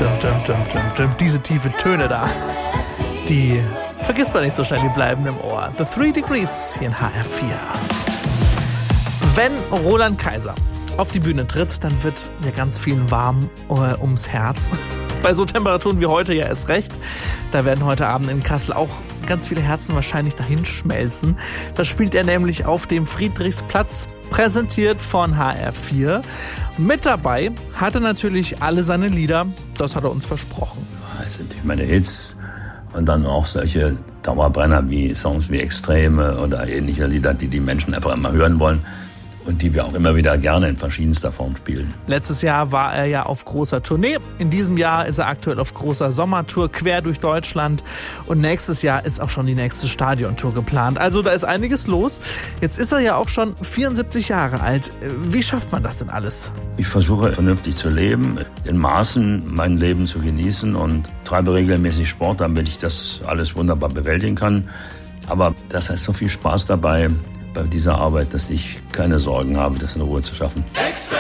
Diese tiefe Töne da, die vergisst man nicht so schnell, die bleiben im Ohr. The 3 Degrees hier in HR4. Wenn Roland Kaiser auf die Bühne tritt, dann wird ja ganz vielen warm ums Herz. Bei so Temperaturen wie heute ja erst recht. Da werden heute Abend in Kassel auch ganz viele Herzen wahrscheinlich dahin schmelzen. Da spielt er nämlich auf dem Friedrichsplatz, präsentiert von HR4. Mit dabei hat er natürlich alle seine Lieder, das hat er uns versprochen. Das sind nicht meine Hits und dann auch solche Dauerbrenner wie Songs wie Extreme oder ähnliche Lieder, die die Menschen einfach immer hören wollen. Und die wir auch immer wieder gerne in verschiedenster Form spielen. Letztes Jahr war er ja auf großer Tournee. In diesem Jahr ist er aktuell auf großer Sommertour quer durch Deutschland. Und nächstes Jahr ist auch schon die nächste Stadiontour geplant. Also da ist einiges los. Jetzt ist er ja auch schon 74 Jahre alt. Wie schafft man das denn alles? Ich versuche vernünftig zu leben, in Maßen mein Leben zu genießen und treibe regelmäßig Sport, damit ich das alles wunderbar bewältigen kann. Aber das heißt so viel Spaß dabei bei dieser Arbeit, dass ich keine Sorgen habe, das in Ruhe zu schaffen. Extra.